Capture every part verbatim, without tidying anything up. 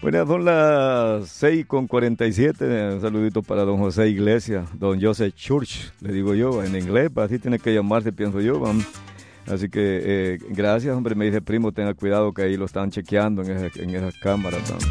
Bueno, son las seis con cuarenta y siete. Un saludito para don José Iglesias, don Joseph Church, le digo yo, en inglés, así tiene que llamarse, pienso yo. Vamos. Así que eh, gracias, hombre, me dice primo, tenga cuidado que ahí lo están chequeando en, ese, en esas cámaras. ¿No?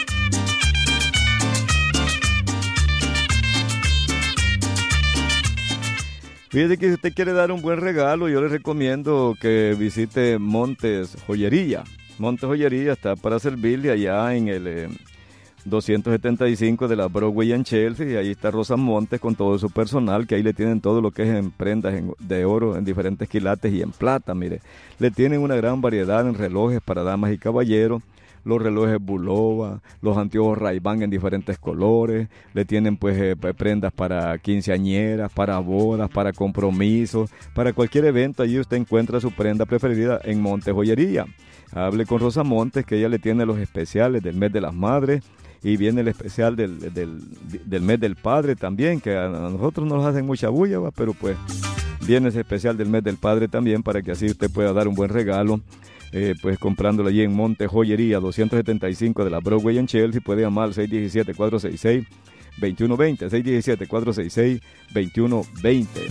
Fíjese que si usted quiere dar un buen regalo, yo le recomiendo que visite Montes Joyería. Montes Joyería está para servirle allá en el eh, doscientos setenta y cinco de la Broadway en Chelsea, y ahí está Rosa Montes con todo su personal, que ahí le tienen todo lo que es en prendas en, de oro en diferentes quilates y en plata, mire. Le tienen una gran variedad en relojes para damas y caballeros, los relojes Bulova, los anteojos Ray-Ban en diferentes colores, le tienen pues eh, prendas para quinceañeras, para bodas, para compromisos, para cualquier evento. Allí usted encuentra su prenda preferida en Montes Joyería. Hable con Rosa Montes, que ella le tiene los especiales del mes de las madres, y viene el especial del, del, del mes del padre también, que a nosotros nos hacen mucha bulla, ¿va? Pero pues viene ese especial del mes del padre también, para que así usted pueda dar un buen regalo, eh, pues comprándolo allí en Monte Joyería, doscientos setenta y cinco de la Broadway en Chelsea. Puede llamar al seis uno siete, cuatro seis seis, dos uno dos cero, seis uno siete, cuatro seis seis, dos uno dos cero.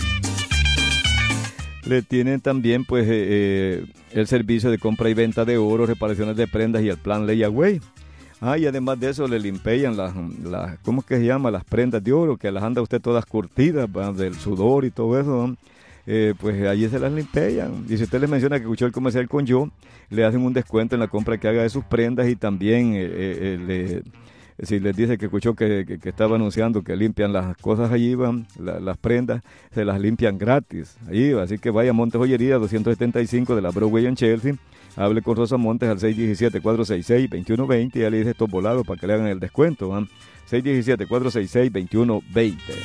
Le tienen también pues eh, eh, el servicio de compra y venta de oro, reparaciones de prendas y el plan layaway. Ah, y además de eso le limpian las, las, ¿cómo es que se llama? Las prendas de oro, que las anda usted todas curtidas, ¿va? Del sudor y todo eso, ¿no? eh, pues allí se las limpian. Y si usted les menciona que escuchó el comercial con yo, le hacen un descuento en la compra que haga de sus prendas, y también eh, eh, le... si les dice que escuchó que, que, que estaba anunciando que limpian las cosas allí, van, la, las prendas, se las limpian gratis. Allí, así que vaya a Montes Joyería, doscientos setenta y cinco de la Broadway en Chelsea. Hable con Rosa Montes al seis uno siete, cuatro seis seis, dos uno dos cero, y ya le dice estos volados para que le hagan el descuento. ¿van? seis uno siete, cuatro seis seis, dos uno dos cero.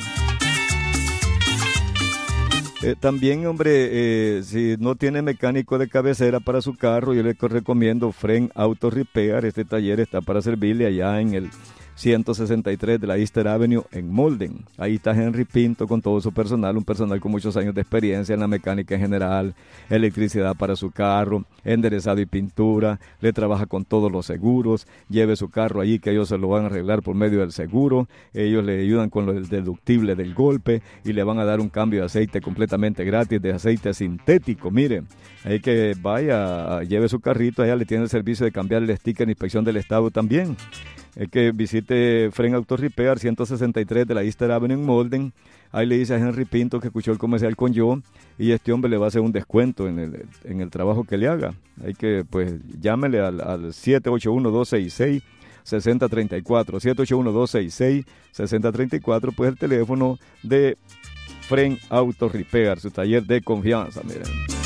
Eh, también, hombre, eh, si no tiene mecánico de cabecera para su carro, yo le recomiendo Fren Auto Repair. Este taller está para servirle allá en el ciento sesenta y tres de la Easter Avenue en Molden. Ahí está Henry Pinto con todo su personal, un personal con muchos años de experiencia en la mecánica en general, electricidad para su carro, enderezado y pintura, le trabaja con todos los seguros. Lleve su carro allí que ellos se lo van a arreglar por medio del seguro, ellos le ayudan con lo del deductible del golpe y le van a dar un cambio de aceite completamente gratis, de aceite sintético. Mire, ahí que vaya, lleve su carrito, allá le tiene el servicio de cambiar el sticker en inspección del estado también. Es que visite Fren Auto Repair, ciento sesenta y tres de la Easter Avenue en Molden. Ahí le dice a Henry Pinto que escuchó el comercial con yo, y este hombre le va a hacer un descuento en el, en el trabajo que le haga. Hay que, pues, llámele al, al siete ocho uno, dos seis seis, seis cero tres cuatro, siete ocho uno, dos seis seis, seis cero tres cuatro, pues el teléfono de Fren Auto Repair, su taller de confianza, miren.